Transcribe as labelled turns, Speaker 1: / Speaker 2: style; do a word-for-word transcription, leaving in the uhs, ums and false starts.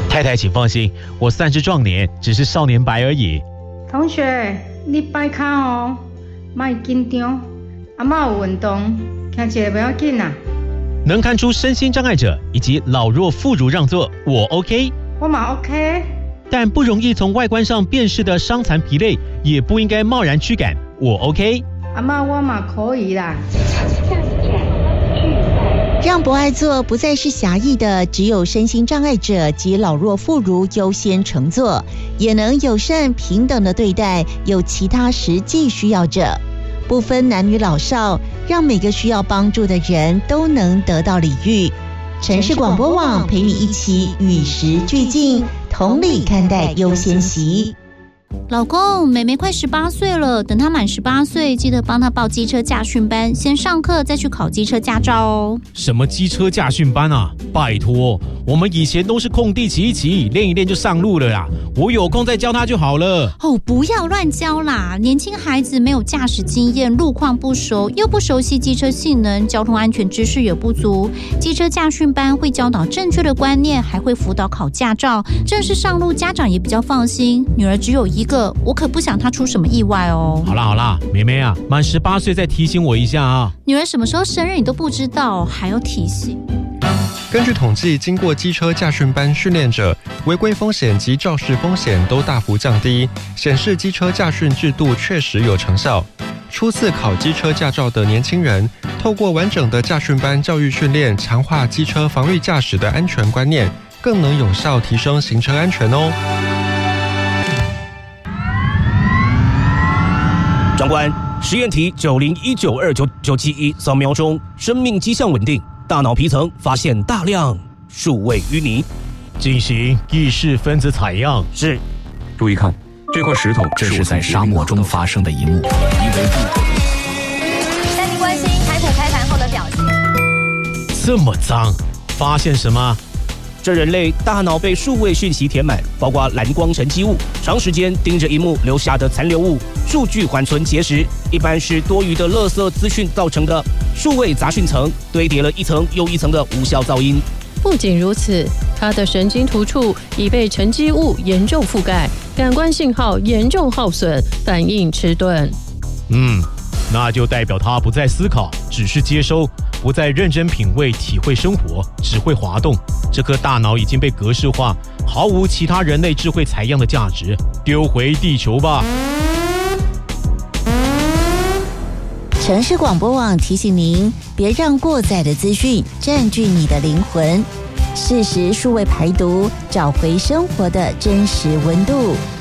Speaker 1: 太太请放心，我三十壮年，只是少年白而已。
Speaker 2: 同学，你摆卡哦，莫紧张，阿嬷有运动，听一下不要紧啊。
Speaker 1: 能看出身心障碍者以及老弱妇孺让座，我 OK。
Speaker 2: 我嘛 OK。
Speaker 1: 但不容易从外观上辨识的伤残疲累，也不应该贸然驱赶，我 OK。
Speaker 2: 阿嬷，我嘛可以啦。
Speaker 3: 让不爱坐不再是狭义的，只有身心障碍者及老弱妇孺优先乘坐，也能友善平等的对待有其他实际需要者，不分男女老少，让每个需要帮助的人都能得到礼遇。城市广播网陪你一起与时俱进，同理看待优先席。
Speaker 4: 老公，妹妹快十八岁了，等她满十八岁，记得帮她报机车驾训班，先上课再去考机车驾照哦。
Speaker 1: 什么机车驾训班啊？拜托，我们以前都是空地骑一骑，练一练就上路了啦。我有空再教她就好了。
Speaker 4: 哦，不要乱教啦！年轻孩子没有驾驶经验，路况不熟，又不熟悉机车性能，交通安全知识也不足。机车驾训班会教导正确的观念，还会辅导考驾照，正式上路家长也比较放心。女儿只有一个，我可不想她出什么意外哦。
Speaker 1: 好啦好啦，妹妹啊，满十八岁再提醒我一下啊。
Speaker 4: 女儿什么时候生日你都不知道，还要提醒。
Speaker 5: 根据统计，经过机车驾训班训练者，违规风险及肇事风险都大幅降低，显示机车驾训制度确实有成效。初次考机车驾照的年轻人，透过完整的驾训班教育训练，强化机车防御驾驶的安全观念，更能有效提升行车安全哦。
Speaker 6: 长官，实验题九零一九二九九七一扫描中，生命迹象稳定，大脑皮层发现大量数位淤泥，
Speaker 1: 进行意识分子采样。
Speaker 6: 是。
Speaker 7: 注意看，这块石头，这是在沙漠中发生的一幕。
Speaker 8: 带您关心台股开盘后的表现。
Speaker 1: 这么脏，发现什么？
Speaker 6: 这人类大脑被数位讯息填满，包括蓝光沉积物，长时间盯着萤幕留下的残留物，数据缓存结实，一般是多余的垃圾资讯造成的。数位杂讯层堆叠了一层又一层的无效噪音。
Speaker 9: 不仅如此，它的神经突触已被沉积物严重覆盖，感官信号严重耗损，反应迟钝。
Speaker 1: 嗯，那就代表他不再思考，只是接收，不再认真品味、体会生活，只会滑动。这颗大脑已经被格式化，毫无其他人类智慧采样的价值，丢回地球吧。
Speaker 3: 城市广播网提醒您，别让过载的资讯占据你的灵魂，适时数位排毒，找回生活的真实温度。